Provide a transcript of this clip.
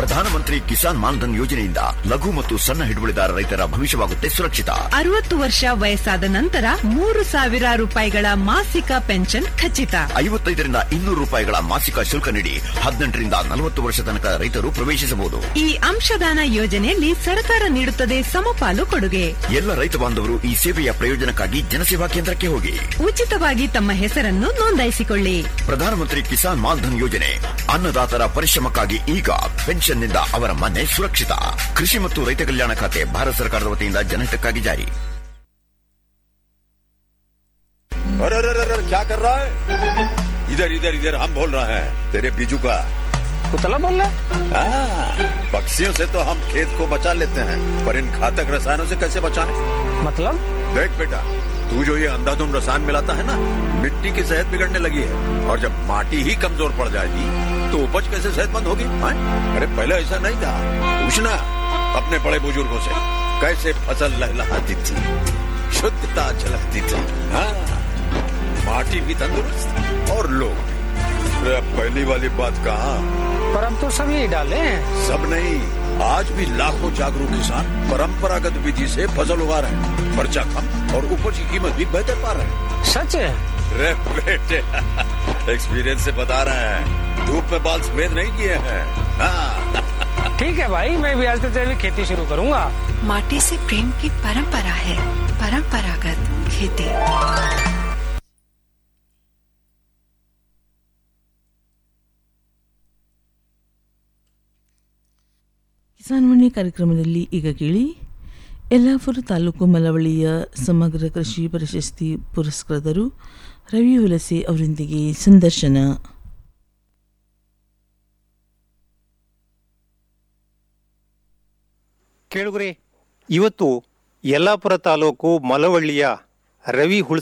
ಪ್ರಧಾನಮಂತ್ರಿ ಕಿಸಾನ್ ಮಾನ್ಧನ್ ಯೋಜನೆಯಿಂದ ಲಘು ಮತ್ತು ಸಣ್ಣ ಹಿಡುವಳಿದಾರ ರೈತರ ಭವಿಷ್ಯವಾಗುತ್ತೆ ಸುರಕ್ಷಿತ. 60 ವರ್ಷ ವಯಸ್ಸಾದ ನಂತರ 3,000 ರೂಪಾಯಿಗಳ ಮಾಸಿಕ ಪೆನ್ಷನ್ ಖಚಿತ. 55ರಿಂದ 200 ರೂಪಾಯಿಗಳ ಮಾಸಿಕ ಶುಲ್ಕ ನೀಡಿ 18ರಿಂದ 40 ವರ್ಷ ತನಕ ರೈತರು ಪ್ರವೇಶಿಸಬಹುದು. ಈ ಅಂಶದಾನ ಯೋಜನೆಯಲ್ಲಿ ಸರ್ಕಾರ ನೀಡುತ್ತದೆ ಸಮಪಾಲು ಕೊಡುಗೆ. ಎಲ್ಲ ರೈತ ಬಾಂಧವರು ಈ ಸೇವೆಯ ಪ್ರಯೋಜನಕ್ಕಾಗಿ ಜನಸೇವಾ ಕೇಂದ್ರಕ್ಕೆ ಹೋಗಿ ಉಚಿತವಾಗಿ ತಮ್ಮ ಹೆಸರನ್ನು ನೋಂದಾಯಿಸಿಕೊಳ್ಳಿ. ಪ್ರಧಾನಮಂತ್ರಿ ಕಿಸಾನ್ ಮಾನ್ಧನ್ ಯೋಜನೆ ಅನ್ನದಾತರ ಪರಿಶ್ರಮಕ್ಕಾಗಿ ಈಗ ಪೆನ್ಷನ್ನಿಂದ ಅವರ ಮನೆ ಸುರಕ್ಷಿತ. ಕೃಷಿ ಮತ್ತು ರೈತ ಕಲ್ಯಾಣ ಖಾತೆ ಭಾರತ ಸರ್ಕಾರದ ವತಿಯಿಂದ ಜನಹಿತಕ್ಕಾಗಿ ಜಾರಿ. अरे क्या कर रहा है? इधर इधर इधर हम बोल रहे हैं तेरे बीजू का कुतला बोल रहा है? पक्षियों से तो हम खेत को बचा लेते हैं, पर इन घातक रसायनों से कैसे बचाएं? मतलब? देख बेटा, तू जो ये अंधाधुंध रसायन मिलाता है ना, मिट्टी की सेहत बिगड़ने लगी है। और जब माटी ही कमजोर पड़ जाएगी तो उपज कैसे सेहतमंद होगी? अरे पहले ऐसा नहीं था। पूछना अपने बड़े बुजुर्गों से, कैसे फसल लहलहाती थी, शुद्धता झलकती थी। माटी भी तंदुरुस्त और लोग भी। पहली वाली बात कहाँ? पर हम तो सब यही डाले हैं। सब नहीं, आज भी लाखों जागरूक किसान परंपरागत विधि से फसल उगा रहे हैं। खर्चा कम और उपज की कीमत भी बेहतर पा रहे हैं। सच है? रे बेटे, एक्सपीरियंस से बता रहे हैं, धूप में बाल सफेद नहीं किए हैं। ठीक है भाई, मैं भी आज से जैविक खेती शुरू करूंगा। माटी से प्रेम की परंपरा है, परंपरागत खेती। ಕಿಸಾನ್ವಾಣಿ ಕಾರ್ಯಕ್ರಮದಲ್ಲಿ ಈಗ ಕೇಳಿ, ಯಲ್ಲಾಪುರ ತಾಲೂಕು ಮಳವಳ್ಳಿಯ ಸಮಗ್ರ ಕೃಷಿ ಪ್ರಶಸ್ತಿ ಪುರಸ್ಕೃತರು ರವಿ ಹುಲಸೆ ಅವರೊಂದಿಗೆ ಸಂದರ್ಶನ. ಕೇಳುಗರೆ, ಇವತ್ತು ಯಲ್ಲಾಪುರ ತಾಲೂಕು ಮಳವಳ್ಳಿಯ ರವಿ